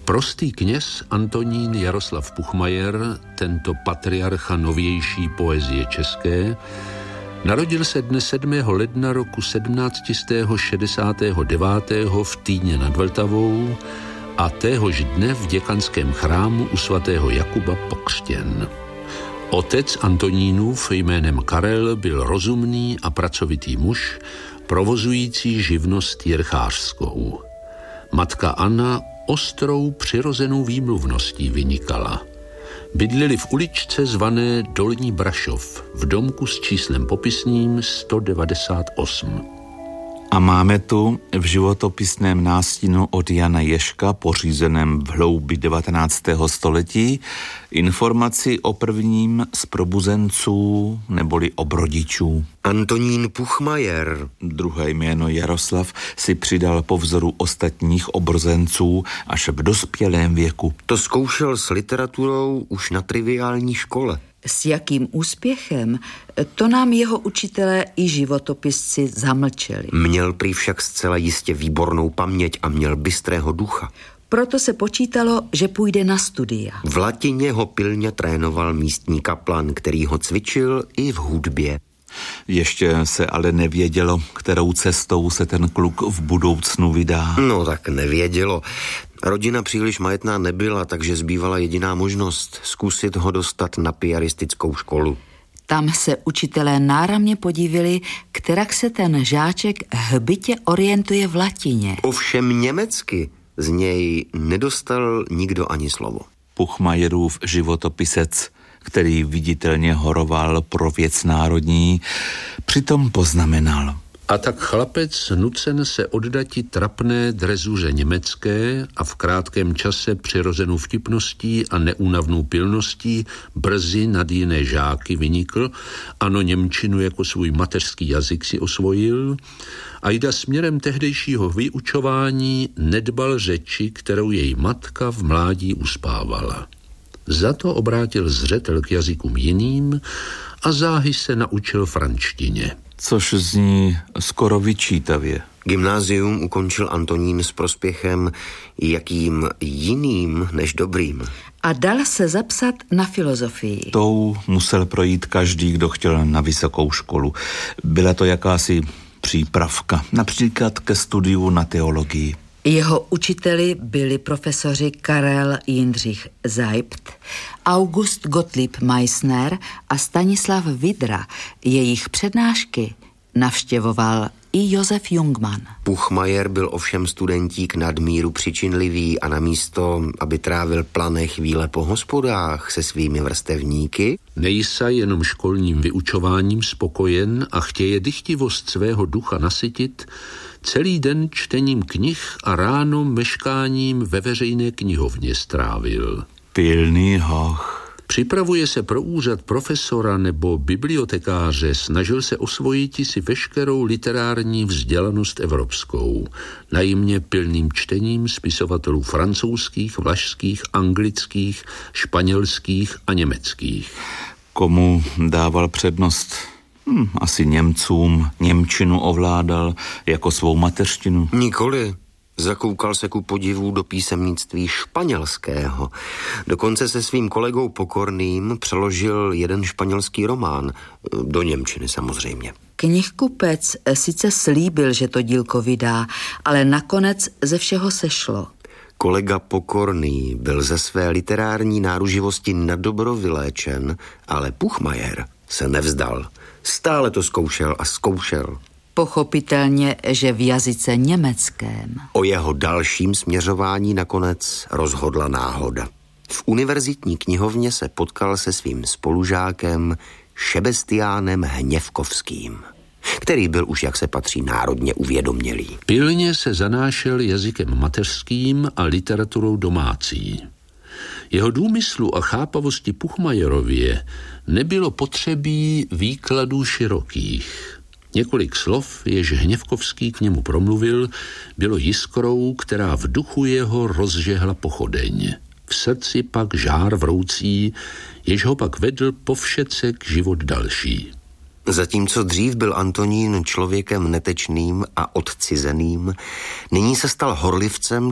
Prostý kněz Antonín Jaroslav Puchmajer, tento patriarcha novější poezie české, narodil se dne 7. ledna roku 1769 v Týně nad Vltavou a téhož dne v děkanském chrámu u svatého Jakuba pokřtěn. Otec Antonínův jménem Karel byl rozumný a pracovitý muž, provozující živnost jirchářskou. Matka Anna ostrou přirozenou výmluvností vynikala. Bydleli v uličce zvané Dolní Brašov, v domku s číslem popisným 198. A máme tu v životopisném nástinu od Jana Ježka, pořízeném v hloubi 19. století, informaci o prvním z probuzenců neboli obrodičů. Antonín Puchmajer, druhé jméno Jaroslav, si přidal po vzoru ostatních obrozenců až v dospělém věku. To zkoušel s literaturou už na triviální škole. S jakým úspěchem, to nám jeho učitelé i životopisci zamlčeli. Měl prý však zcela jistě výbornou paměť a měl bystrého ducha. Proto se počítalo, že půjde na studia. V latině ho pilně trénoval místní kaplan, který ho cvičil i v hudbě. Ještě se ale nevědělo, kterou cestou se ten kluk v budoucnu vydá. No tak nevědělo. Rodina příliš majetná nebyla, takže zbývala jediná možnost zkusit ho dostat na piaristickou školu. Tam se učitelé náramně podívali, kterak se ten žáček hbitě orientuje v latině. Ovšem německy z něj nedostal nikdo ani slovo. Puchmajerův životopisec, který viditelně horoval pro věc národní, přitom poznamenal. A tak chlapec nucen se oddati trapné drezuře německé a v krátkém čase přirozenou vtipností a neúnavnou pilností brzy nad jiné žáky vynikl, ano němčinu jako svůj mateřský jazyk si osvojil a jda směrem tehdejšího vyučování nedbal řeči, kterou její matka v mládí uspávala. Za to obrátil zřetel k jazykům jiným a záhy se naučil frančtině. Což zní skoro vyčítavě. Gymnázium ukončil Antonín s prospěchem, jakým jiným než dobrým. A dal se zapsat na filozofii. Tou musel projít každý, kdo chtěl na vysokou školu. Byla to jakási přípravka, například ke studiu na teologii. Jeho učiteli byli profesoři Karel Jindřich Zajpt, August Gottlieb Meissner a Stanislav Vidra. Jejich přednášky navštěvoval i Josef Jungmann. Puchmajer byl ovšem studentík nadmíru přičinlivý a namísto, aby trávil plané chvíle po hospodách se svými vrstevníky, nejsa jenom školním vyučováním spokojen a chtěje dychtivost svého ducha nasytit, celý den čtením knih a ráno meškáním ve veřejné knihovně strávil. Pilný hoch. Připravuje se pro úřad profesora nebo bibliotekáře, snažil se osvojit si veškerou literární vzdělanost evropskou, najmě pilným čtením spisovatelů francouzských, vlašských, anglických, španělských a německých. Komu dával přednost? Asi Němcům. Němčinu ovládal jako svou mateřštinu. Nikoli. Zakoukal se ku podivu do písemnictví španělského. Dokonce se svým kolegou Pokorným přeložil jeden španělský román. Do němčiny samozřejmě. Knihkupec sice slíbil, že to dílko vydá, ale nakonec ze všeho sešlo. Kolega Pokorný byl ze své literární náruživosti nadobro vyléčen, ale Puchmajer se nevzdal. Stále to zkoušel a zkoušel. Pochopitelně, že v jazyce německém. O jeho dalším směřování nakonec rozhodla náhoda. V univerzitní knihovně se potkal se svým spolužákem Šebestiánem Hněvkovským, který byl už, jak se patří, národně uvědomělý. Pilně se zanášel jazykem mateřským a literaturou domácí. Jeho důmyslu a chápavosti Puchmajerově nebylo potřebí výkladů širokých. Několik slov, jež Hněvkovský k němu promluvil, bylo jiskrou, která v duchu jeho rozžehla pochodeň. V srdci pak žár vroucí, jež ho pak vedl po všece k život další. Zatímco dřív byl Antonín člověkem netečným a odcizeným, nyní se stal horlivcem